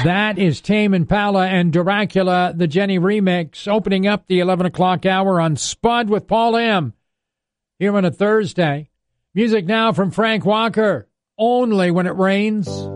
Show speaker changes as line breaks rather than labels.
That is Tame Impala and Dracula, the Jenny remix, opening up the 11 o'clock hour on Spud with Paul M. Here on a Thursday. Music now from Frank Walker, Only When It Rains.